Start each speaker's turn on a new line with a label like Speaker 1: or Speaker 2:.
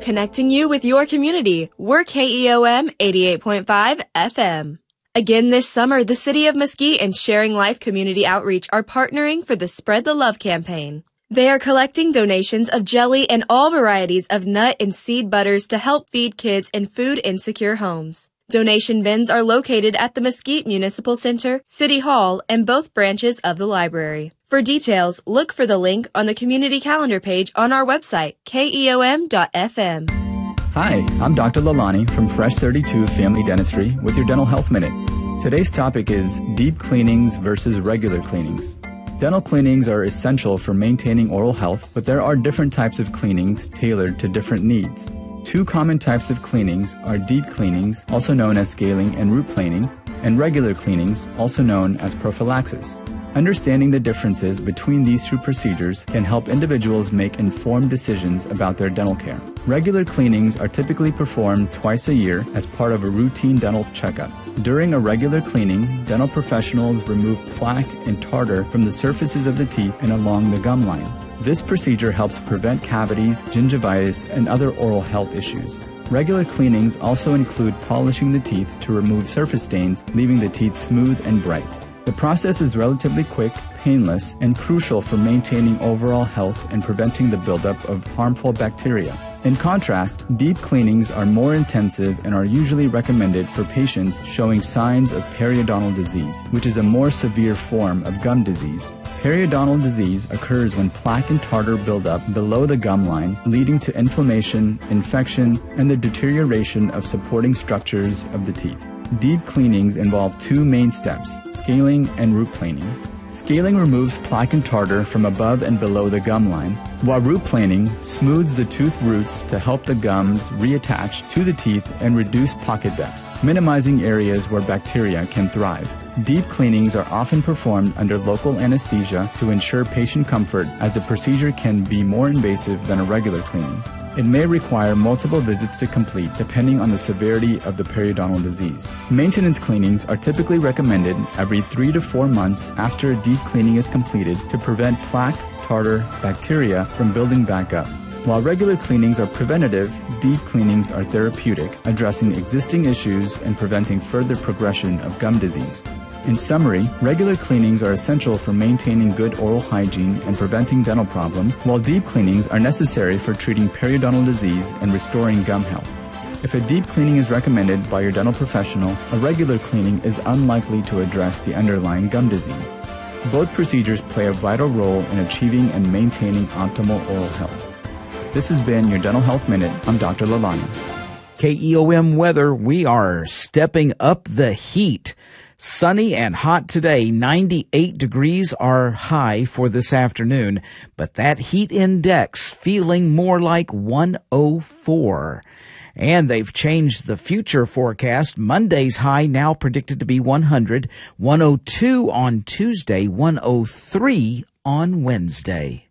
Speaker 1: Connecting you with your community. We're KEOM 88.5 FM. Again this summer, the City of Mesquite and Sharing Life Community Outreach are partnering for the Spread the Love campaign. They are collecting donations of jelly and all varieties of nut and seed butters to help feed kids in food-insecure homes. Donation bins are located at the Mesquite Municipal Center, City Hall, and both branches of the library. For details, look for the link on the community calendar page on our website, keom.fm.
Speaker 2: Hi, I'm Dr. Lalani from Fresh 32 Family Dentistry with your Dental Health Minute. Today's topic is deep cleanings versus regular cleanings. Dental cleanings are essential for maintaining oral health, but there are different types of cleanings tailored to different needs. Two common types of cleanings are deep cleanings, also known as scaling and root planing, and regular cleanings, also known as prophylaxis. Understanding the differences between these two procedures can help individuals make informed decisions about their dental care. Regular cleanings are typically performed twice a year as part of a routine dental checkup. During a regular cleaning, dental professionals remove plaque and tartar from the surfaces of the teeth and along the gum line. This procedure helps prevent cavities, gingivitis, and other oral health issues. Regular cleanings also include polishing the teeth to remove surface stains, leaving the teeth smooth and bright. The process is relatively quick, painless, and crucial for maintaining overall health and preventing the buildup of harmful bacteria. In contrast, deep cleanings are more intensive and are usually recommended for patients showing signs of periodontal disease, which is a more severe form of gum disease. Periodontal disease occurs when plaque and tartar build up below the gum line, leading to inflammation, infection, and the deterioration of supporting structures of the teeth. Deep cleanings involve two main steps, scaling and root planing. Scaling removes plaque and tartar from above and below the gum line, while root planing smooths the tooth roots to help the gums reattach to the teeth and reduce pocket depths, minimizing areas where bacteria can thrive. Deep cleanings are often performed under local anesthesia to ensure patient comfort, as the procedure can be more invasive than a regular cleaning. It may require multiple visits to complete depending on the severity of the periodontal disease. Maintenance cleanings are typically recommended every 3 to 4 months after a deep cleaning is completed to prevent plaque, tartar, bacteria from building back up. While regular cleanings are preventative, deep cleanings are therapeutic, addressing existing issues and preventing further progression of gum disease. In summary, regular cleanings are essential for maintaining good oral hygiene and preventing dental problems, while deep cleanings are necessary for treating periodontal disease and restoring gum health. If a deep cleaning is recommended by your dental professional, a regular cleaning is unlikely to address the underlying gum disease. Both procedures play a vital role in achieving and maintaining optimal oral health. This has been your Dental Health Minute. I'm Dr. Lalani.
Speaker 3: KEOM weather, we are stepping up the heat. Sunny and hot today, 98 degrees are high for this afternoon, but that heat index feeling more like 104. And they've changed the future forecast. Monday's high now predicted to be 100, 102 on Tuesday, 103 on Wednesday.